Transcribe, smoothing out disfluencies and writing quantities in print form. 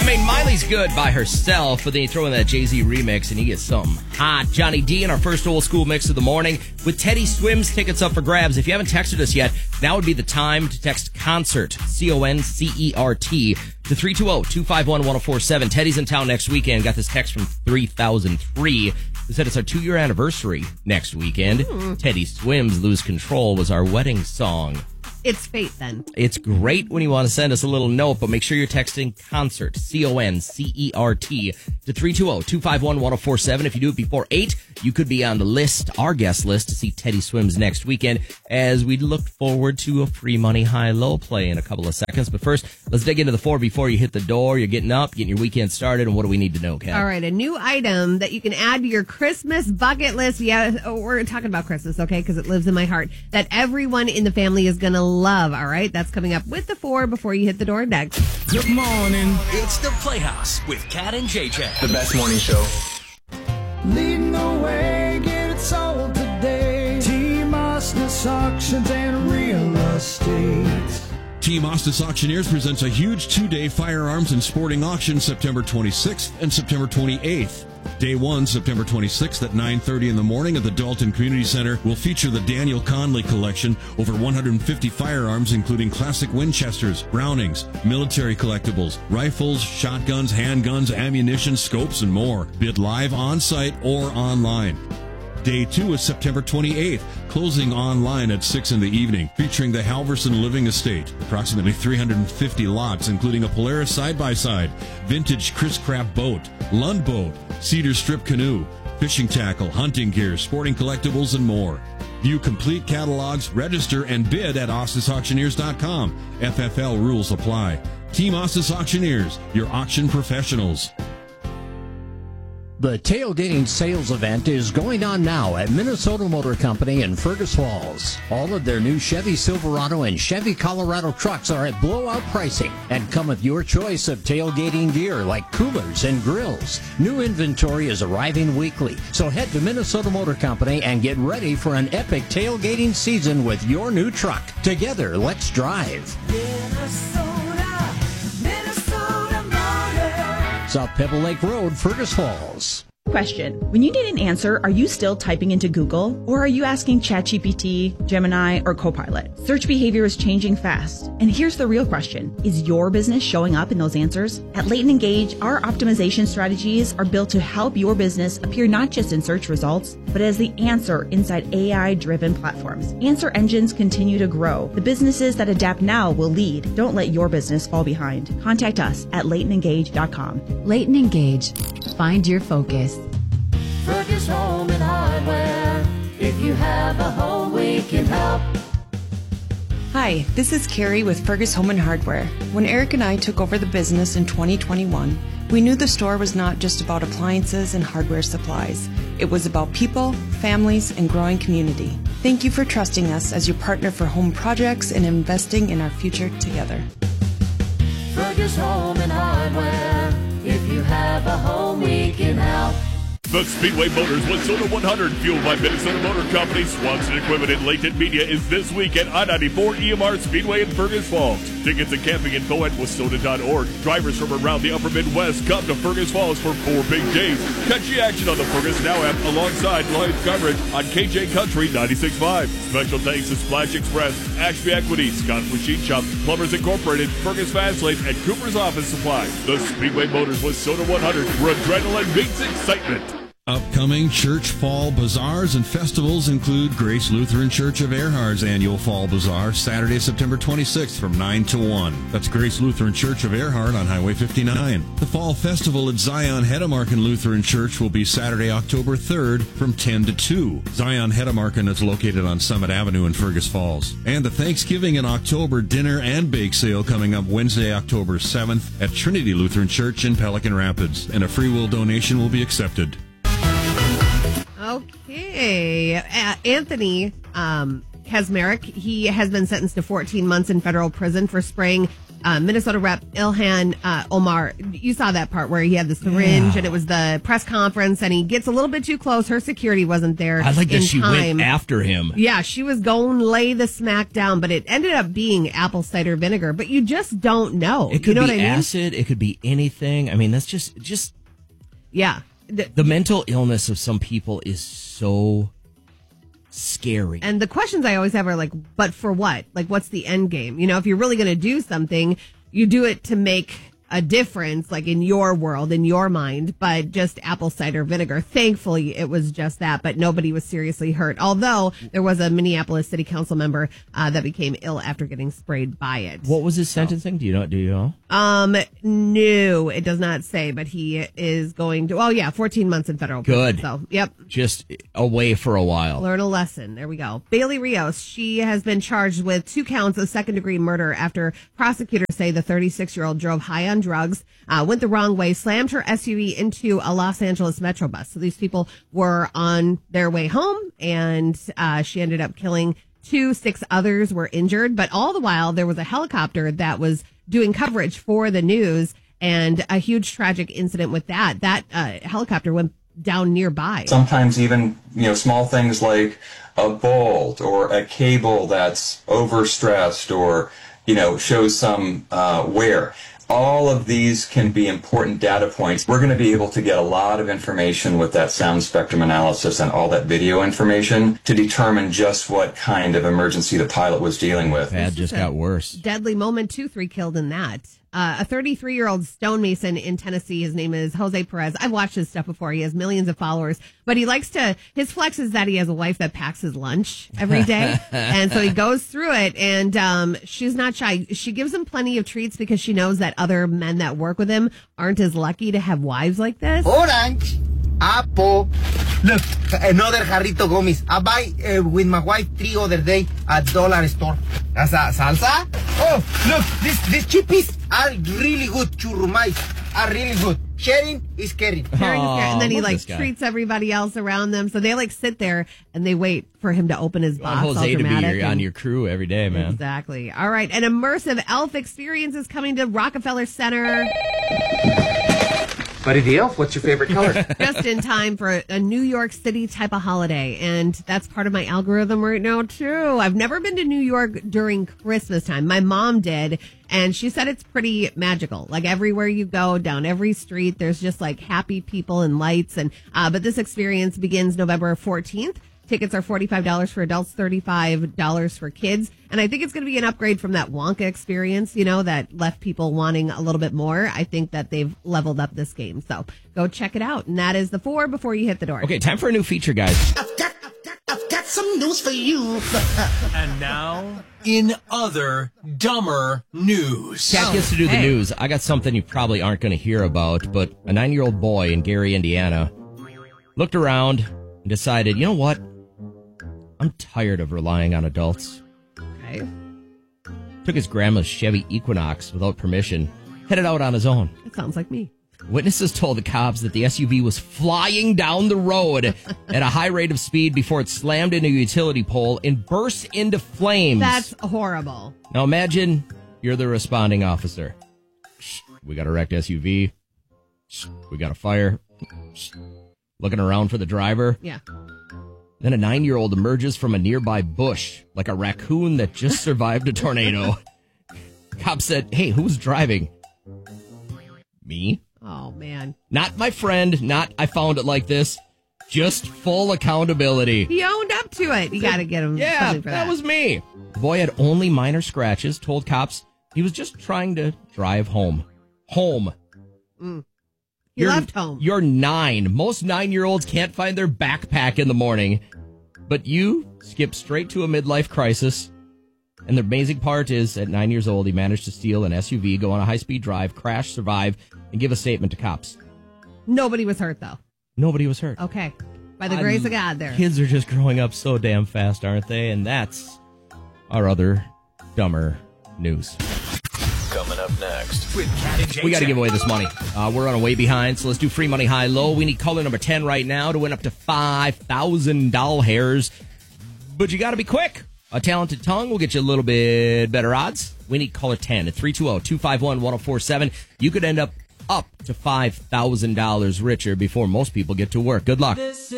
Miley's good by herself, but then you throw in that Jay-Z remix and you get something hot. Johnny D in our first old school mix of the morning with Teddy Swims tickets up for grabs. If you haven't texted us yet, now would be the time to text CONCERT, CONCERT, to 320-251-1047. Teddy's in town next weekend. Got this text from 3003. Who said it's our 2-year anniversary next weekend. Teddy Swims, Lose Control was our wedding song. It's fate, then. It's great when you want to send us a little note, but make sure you're texting CONCERT, CONCERT, to 320-251-1047. If you do it before 8, you could be on the list, our guest list, to see Teddy Swims next weekend, as we look forward to a free money high-low play in a couple of seconds. But first, let's dig into the 4 before you hit the door. You're getting up, getting your weekend started, and what do we need to know, Kat? All right, a new item that you can add to your Christmas bucket list. Yeah, we're talking about Christmas, okay, because it lives in my heart. That everyone in the family is going to love, all right? That's coming up with the 4 before you hit the door next. Good morning. It's the Playhouse with Kat and JJ. The best morning show. Leading the way, get it sold today. T-Mostas Auctions and Real Estate. Team Ostis Auctioneers presents a huge 2-day firearms and sporting auction September 26th and September 28th. Day 1, September 26th at 9:30 in the morning at the Dalton Community Center will feature the Daniel Conley collection, over 150 firearms including classic Winchesters, Brownings, military collectibles, rifles, shotguns, handguns, ammunition, scopes, and more. Bid live on-site or online. Day 2 is September 28th, closing online at 6 in the evening, featuring the Halverson Living Estate. Approximately 350 lots, including a Polaris side-by-side, vintage Chris Craft boat, Lund boat, cedar strip canoe, fishing tackle, hunting gear, sporting collectibles, and more. View complete catalogs, register, and bid at ostisauctioneers.com. FFL rules apply. Team Ostis Auctioneers, your auction professionals. The tailgating sales event is going on now at Minnesota Motor Company in Fergus Falls. All of their new Chevy Silverado and Chevy Colorado trucks are at blowout pricing and come with your choice of tailgating gear like coolers and grills. New inventory is arriving weekly, so head to Minnesota Motor Company and get ready for an epic tailgating season with your new truck. Together, let's drive. South Pebble Lake Road, Fergus Falls. Question. When you need an answer, are you still typing into Google? Or are you asking ChatGPT, Gemini, or Copilot? Search behavior is changing fast. And here's the real question. Is your business showing up in those answers? At Leighton Engage, our optimization strategies are built to help your business appear not just in search results, but as the answer inside AI-driven platforms. Answer engines continue to grow. The businesses that adapt now will lead. Don't let your business fall behind. Contact us at LeightonEngage.com. Leighton Engage. Find your focus. Fergus Home and Hardware. If you have a home, we can help. Hi, this is Carrie with Fergus Home and Hardware. When Eric and I took over the business in 2021, we knew the store was not just about appliances and hardware supplies. It was about people, families, and growing community. Thank you for trusting us as your partner for home projects and investing in our future together. Fergus Home and Hardware. If you have a home, we can help. The Speedway Motors Wasona 100, fueled by Minnesota Motor Company, Swanson Equipment, and Latent Media, is this week at I-94 EMR Speedway in Fergus Falls. Tickets and camping info at wasona.org. Drivers from around the upper Midwest come to Fergus Falls for 4 big days. Catch the action on the Fergus Now app alongside live coverage on KJ Country 96.5. Special thanks to Splash Express, Ashby Equity, Scott's Machine Shop, Plumbers Incorporated, Fergus Fast Lane, and Cooper's Office Supply. The Speedway Motors Wasona 100, where adrenaline meets excitement. Upcoming church fall bazaars and festivals include Grace Lutheran Church of Erhard's annual Fall Bazaar, Saturday, September 26th from 9 to 1. That's Grace Lutheran Church of Erhard on Highway 59. The Fall Festival at Zion Heddemarken Lutheran Church will be Saturday, October 3rd from 10 to 2. Zion Heddemarken is located on Summit Avenue in Fergus Falls. And the Thanksgiving in October dinner and bake sale coming up Wednesday, October 7th at Trinity Lutheran Church in Pelican Rapids. And a free will donation will be accepted. Okay. Anthony Kasmerick, he has been sentenced to 14 months in federal prison for spraying Minnesota Rep Ilhan Omar. You saw that part where he had the syringe and it was the press conference and he gets a little bit too close. Her security wasn't there. I like that in she time. went after him. Yeah, she was going lay the smack down, but it ended up being apple cider vinegar. But you just don't know. It could you know be what I mean? acid. It could be anything. I mean, that's just Yeah. the mental illness of some people is so scary. And the questions I always have are like, but for what? Like, what's the end game? You know, if you're really going to do something, you do it to make a difference, like in your world, in your mind, but just apple cider vinegar. Thankfully, it was just that, but nobody was seriously hurt. Although there was a Minneapolis city council member that became ill after getting sprayed by it. What was his sentencing? Do you know? No, it does not say, but he is going to, 14 months in federal prison. Good. So, yep. Just away for a while. Learn a lesson. There we go. Bailey Rios, she has been charged with 2 counts of second-degree murder after prosecutors say the 36-year-old drove high on drugs, went the wrong way, slammed her SUV into a Los Angeles Metro bus. So these people were on their way home, and she ended up killing 2. 6 others were injured. But all the while, there was a helicopter that was doing coverage for the news, and a huge tragic incident with that. That helicopter went down nearby. Sometimes even, small things like a bolt or a cable that's overstressed or, shows some wear. All of these can be important data points. We're going to be able to get a lot of information with that sound spectrum analysis and all that video information to determine just what kind of emergency the pilot was dealing with. That just got worse. Deadly moment, 3 killed in that. A 33-year-old stonemason in Tennessee, his name is Jose Perez. I've watched his stuff before. He has millions of followers, but his flex is that he has a wife that packs his lunch every day. And so he goes through it, and she's not shy. She gives him plenty of treats because she knows that other men that work with him aren't as lucky to have wives like this. Orange, apple. Look, another jarrito gummies. I buy with my wife 3 other day at dollar store. That's a salsa. Oh, look, these chippies are really good. Churrumais are really good. Sharing is caring. And then he treats everybody else around them. So they sit there and they wait for him to open his box. Jose to be on your crew every day, man. Exactly. All right. An immersive elf experience is coming to Rockefeller Center. Buddy the Elf, what's your favorite color? Just in time for a New York City type of holiday. And that's part of my algorithm right now, too. I've never been to New York during Christmas time. My mom did, and she said it's pretty magical. Like everywhere you go, down every street, there's just happy people and lights. And but this experience begins November 14th. Tickets are $45 for adults, $35 for kids. And I think it's going to be an upgrade from that Wonka experience, that left people wanting a little bit more. I think that they've leveled up this game. So go check it out. And that is the 4 before you hit the door. Okay, time for a new feature, guys. I've got some news for you. And now, in other dumber news. Cat gets to do the news. I got something you probably aren't going to hear about, but a 9-year-old boy in Gary, Indiana, looked around and decided, you know what? I'm tired of relying on adults. Okay. Took his grandma's Chevy Equinox without permission, headed out on his own. It sounds like me. Witnesses told the cops that the SUV was flying down the road at a high rate of speed before it slammed into a utility pole and burst into flames. That's horrible. Now imagine you're the responding officer. We got a wrecked SUV. We got a fire. Looking around for the driver. Yeah. Then a 9-year-old emerges from a nearby bush like a raccoon that just survived a tornado. Cop said, "Hey, who's driving?" "Me." Oh, man. Not my friend, not I found it like this. Just full accountability. He owned up to it. You got to get him something for that. That was me. The boy had only minor scratches, told cops he was just trying to drive home. Home. He left home. You're 9. Most 9-year-olds can't find their backpack in the morning. But you skip straight to a midlife crisis. And the amazing part is, at 9 years old, he managed to steal an SUV, go on a high-speed drive, crash, survive, and give a statement to cops. Nobody was hurt, though. Nobody was hurt. Okay. By the grace of God there. Kids are just growing up so damn fast, aren't they? And that's our other dumber news. Coming up next with Cat and Jay. We got to give away this money. We're on a way behind, so let's do free money high low. We need caller number 10 right now to win up to $5,000. But you got to be quick. A talented tongue will get you a little bit better odds. We need caller 10 at 320-251-1047. You could end up to $5,000 richer before most people get to work. Good luck.